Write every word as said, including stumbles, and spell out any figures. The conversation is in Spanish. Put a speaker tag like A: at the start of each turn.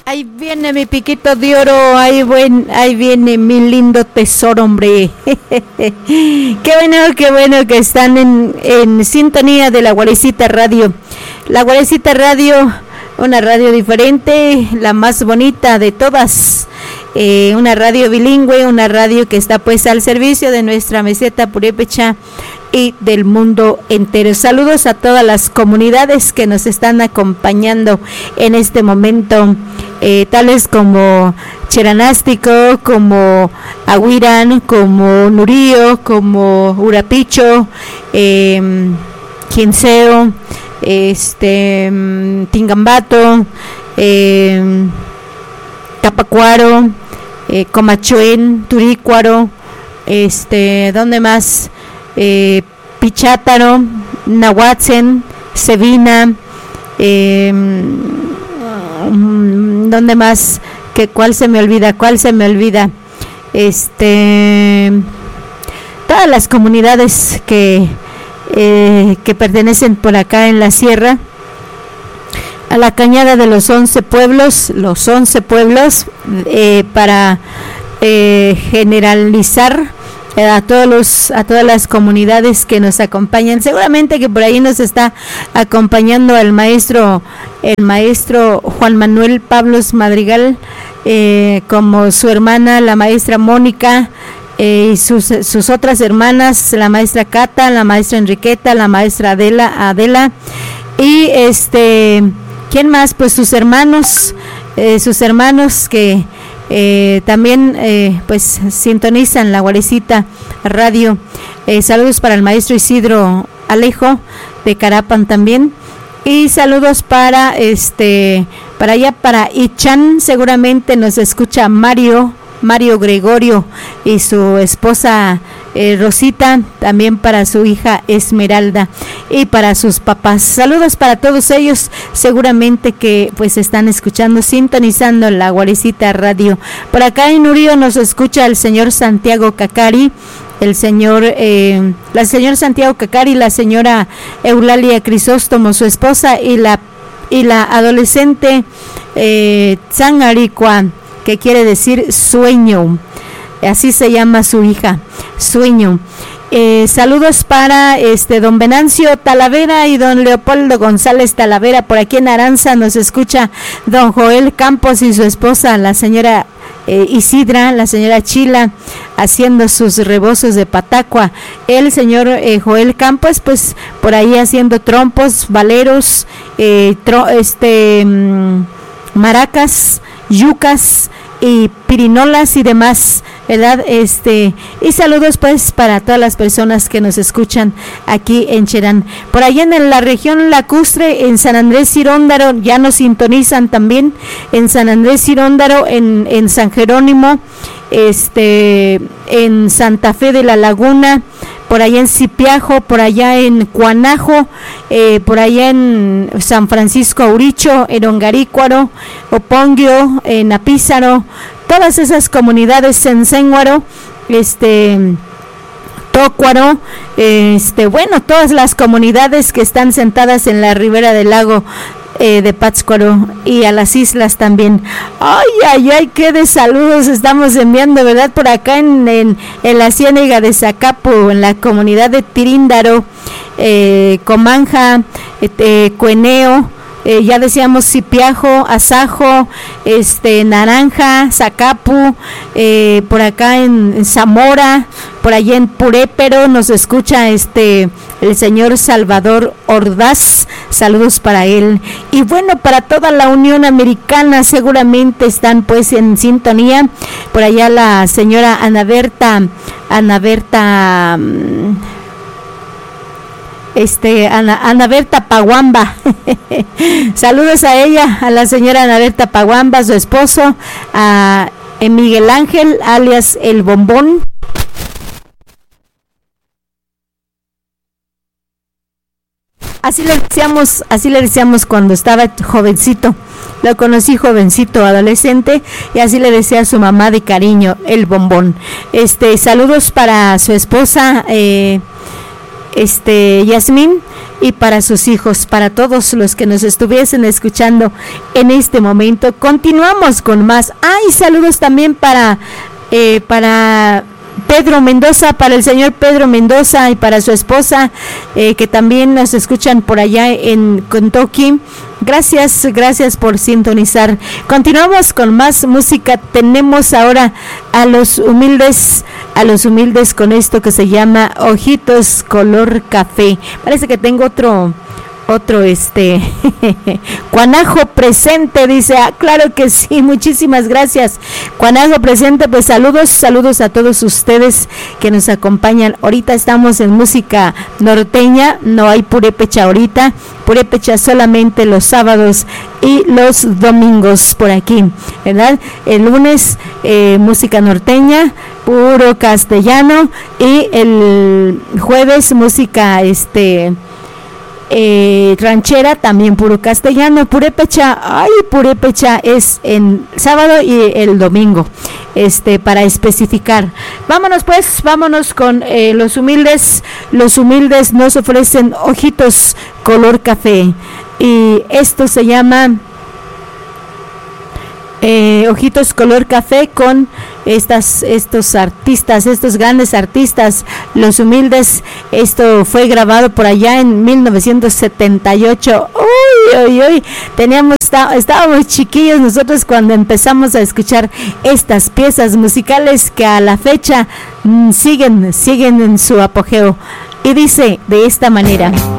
A: Ahí viene mi piquito de oro, ahí, buen, ahí viene mi lindo tesoro, hombre. Qué bueno, qué bueno que están en, en sintonía de la Guarecita Radio. La Guarecita Radio, una radio diferente, la más bonita de todas. Eh, una radio bilingüe, una radio que está pues al servicio de nuestra meseta purépecha y del mundo entero. Saludos a todas las comunidades que nos están acompañando en este momento, eh, tales como Cheranástico, como Aguirán, como Nurío, como Urapicho, eh, Quinceo, este, Tingambato, eh, Capacuaro, eh, Comachuén, Turícuaro, este, ¿dónde más? Eh, Pichátaro, Nahuatzen, Sevina, eh, ¿dónde más? ¿Qué, ¿Cuál se me olvida? ¿Cuál se me olvida? Este, todas las comunidades que, eh, que pertenecen por acá en la sierra, a la cañada de los once pueblos, los once pueblos, eh, para eh, generalizar a todos los, a todas las comunidades que nos acompañan. Seguramente que por ahí nos está acompañando el maestro, el maestro Juan Manuel Pablos Madrigal, eh, como su hermana, la maestra Mónica, eh, y sus, sus otras hermanas, la maestra Cata, la maestra Enriqueta, la maestra Adela, Adela, y este, ¿quién más? Pues sus hermanos, eh, sus hermanos que Eh, también eh, pues sintonizan la Guarecita Radio. Eh, saludos para el maestro Isidro Alejo de Carapan también, y saludos para este para allá para Ichan. Seguramente nos escucha Mario Mario Gregorio y su esposa eh, Rosita, también para su hija Esmeralda y para sus papás. Saludos para todos ellos, seguramente que pues están escuchando, sintonizando la Guarecita Radio. Por acá en Nurío nos escucha el señor Santiago Cacari, el señor eh, la señor Santiago Cacari, la señora Eulalia Crisóstomo, su esposa, y la y la adolescente eh, Tzangaricua, que quiere decir sueño, así se llama su hija, Sueño. Eh, saludos para este don Venancio Talavera y don Leopoldo González Talavera. Por aquí en Aranza nos escucha don Joel Campos y su esposa, la señora eh, Isidra, la señora Chila, haciendo sus rebozos de patacua. El señor eh, Joel Campos, pues por ahí haciendo trompos, valeros, eh, tro, este mmm, maracas, yucas y pirinolas y demás, ¿verdad? Este, y saludos pues para todas las personas que nos escuchan aquí en Cherán. Por allá en la región lacustre, en San Andrés Ciróndaro, ya nos sintonizan también, en San Andrés Ciróndaro, en, en San Jerónimo, este, en Santa Fe de la Laguna, por allá en Cipiajo, por allá en Cuanajo, eh, por allá en San Francisco Auricho, en Ongarícuaro, Oponguio, en Apízaro, todas esas comunidades, en Cénguaro, este, Tócuaro, este, bueno, todas las comunidades que están sentadas en la ribera del lago Eh, de Pátzcuaro y a las islas también. Ay, ay, ay, qué de saludos estamos enviando, ¿verdad? Por acá en, en, en la ciénaga de Zacapo, en la comunidad de Tiríndaro, eh, Comanja, eh, Cueneo, eh, ya decíamos Cipiajo, Asajo, este, Naranja, Zacapu, eh, por acá en, en Zamora, por allá en Purépero nos escucha este el señor Salvador Ordaz, saludos para él. Y bueno, para toda la Unión Americana seguramente están pues en sintonía. Por allá la señora Ana Berta, Ana Berta, este, Ana, Ana Berta Paguamba. Saludos a ella, a la señora Ana Berta Paguamba, su esposo, a Miguel Ángel, alias El Bombón. Así le decíamos, así le decíamos cuando estaba jovencito. Lo conocí jovencito, adolescente, y así le decía a su mamá de cariño, El Bombón. Este, saludos para su esposa, eh, este Yasmín, y para sus hijos, para todos los que nos estuviesen escuchando en este momento. Continuamos con más. Ay, saludos también para eh, para Pedro Mendoza, para el señor Pedro Mendoza y para su esposa, eh, que también nos escuchan por allá en Kentucky. Gracias, gracias por sintonizar. Continuamos con más música. Tenemos ahora a los humildes, a los humildes con esto que se llama Ojitos Color Café. Parece que tengo otro, otro este, Cuanajo presente, dice. Ah, claro que sí, muchísimas gracias. Cuanajo presente, pues saludos, saludos a todos ustedes que nos acompañan. Ahorita estamos en música norteña, no hay purépecha ahorita. Purépecha solamente los sábados y los domingos por aquí, ¿verdad? El lunes eh, música norteña, puro castellano, y el jueves música este eh, ranchera, también puro castellano. Purépecha, ay, purépecha es en sábado y el domingo, este, para especificar. Vámonos pues, vámonos con eh, los humildes. Los humildes nos ofrecen Ojitos Color Café, y esto se llama eh, Ojitos Color Café, con estas estos artistas, estos grandes artistas, los humildes. Esto fue grabado por allá en mil novecientos setenta y ocho. Uy, uy, uy, teníamos está, estábamos chiquillos nosotros cuando empezamos a escuchar estas piezas musicales que a la fecha mmm, siguen siguen en su apogeo, y dice de esta manera: